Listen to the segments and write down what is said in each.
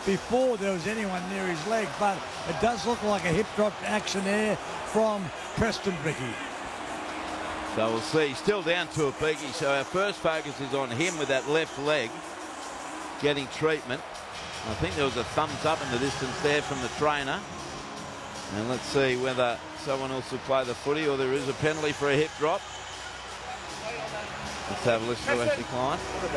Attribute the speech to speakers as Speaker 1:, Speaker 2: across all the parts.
Speaker 1: before there was anyone near his leg, but it does look like a hip drop action there from Preston Bricky.
Speaker 2: So we'll see. Still down to a Peaky. So our first focus is on him with that left leg getting treatment. I think there was a thumbs up in the distance there from the trainer. And let's see whether someone else will play the footy or there is a penalty for a hip drop. Let's have a listen to Ashley Klein.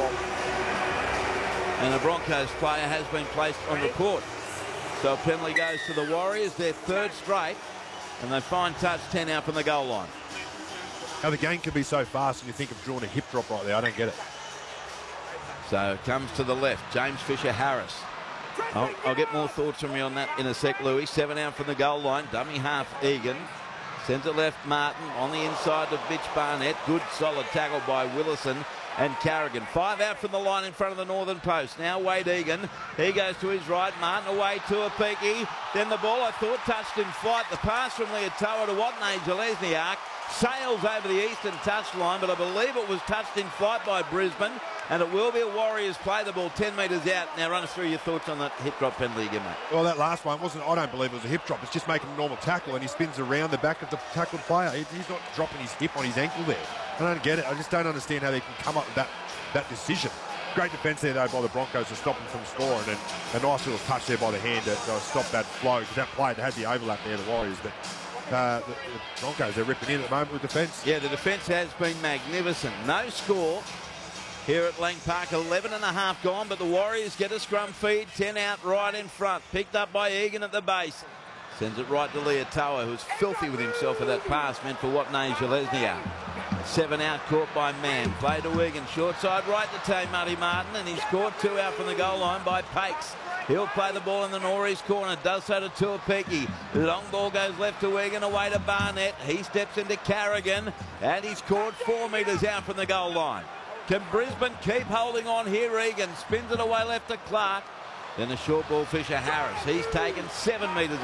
Speaker 2: And a Broncos player has been placed on report. So a penalty goes to the Warriors, their third straight, and they find touch 10 out from the goal line.
Speaker 3: How the game can be so fast and you think of drawing a hip drop right there. I don't get it.
Speaker 2: So it comes to the left. James Fisher-Harris. I'll get more thoughts from you on that in a sec, Louis. 7 out from the goal line. Dummy half Egan. Centre left Martin on the inside of Mitch Barnett. Good solid tackle by Willison and Carrigan. 5 out from the line in front of the northern post. Now Wade Egan. He goes to his right. Martin away to a Peaky. Then the ball I thought touched in flight. The pass from Leotoa to Watney Jelesniak sails over the eastern touchline, but I believe it was touched in flight by Brisbane, and it will be a Warriors play. The ball 10 metres out. Now run us through your thoughts on that hip drop penalty again, mate.
Speaker 3: Well, that last one wasn't, I don't believe it was a hip drop. It's just making a normal tackle, and he spins around the back of the tackled player. He's not dropping his hip on his ankle there. I don't get it. I just don't understand how they can come up with that decision. Great defence there, though, by the Broncos to stop him from scoring, and a nice little touch there by the hand to stop that flow, because that play, they had the overlap there, the Warriors, but the Broncos, they're ripping in at the moment with defence.
Speaker 2: Yeah, the defence has been magnificent. No score here at Lang Park. 11.5 gone, but the Warriors get a scrum feed. 10 out right in front. Picked up by Egan at the base. Sends it right to Leotoa, who's filthy with himself with that pass meant for Watney Jelesniak. 7 out caught by Mann. Play to Wigan. Short side right to Tay Muddy Martin, and he's caught 2 out from the goal line by Pakes. He'll play the ball in the Norris corner. Does so to Tuapiki. Long ball goes left to Wigan, away to Barnett. He steps into Carrigan, and he's caught 4 metres out from the goal line. Can Brisbane keep holding on here? Egan spins it away left to Clark. Then a short ball, Fisher-Harris. He's taken 7 metres